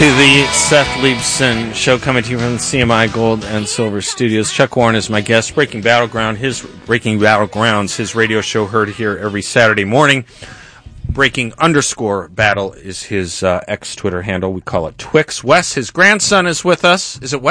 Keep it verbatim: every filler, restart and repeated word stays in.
The Seth Leibson Show, coming to you from the C M I Gold and Silver Studios. Chuck Warren is my guest. Breaking Battleground, his Breaking Battlegrounds, his radio show heard here every Saturday morning. Breaking underscore battle is his uh, ex-Twitter handle. We call it Twix. Wes, his grandson, is with us. Is it Wes?